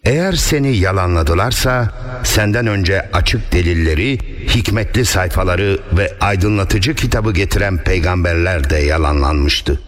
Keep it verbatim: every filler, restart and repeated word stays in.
Eğer seni yalanladılarsa senden önce açık delilleri, hikmetli sayfaları ve aydınlatıcı kitabı getiren peygamberler de yalanlanmıştı.